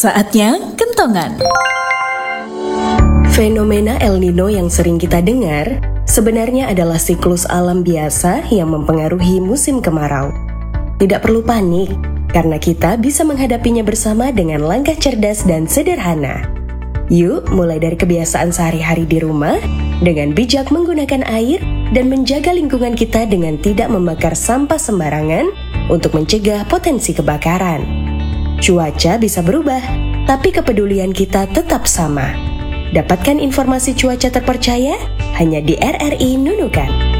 Saatnya kentongan. Fenomena El Nino yang sering kita dengar sebenarnya adalah siklus alam biasa yang mempengaruhi musim kemarau. Tidak perlu panik, karena kita bisa menghadapinya bersama dengan langkah cerdas dan sederhana. Yuk, mulai dari kebiasaan sehari-hari di rumah, dengan bijak menggunakan air dan menjaga lingkungan kita dengan tidak membakar sampah sembarangan untuk mencegah potensi kebakaran. Cuaca bisa berubah, tapi kepedulian kita tetap sama. Dapatkan informasi cuaca terpercaya hanya di RRI Nunukan.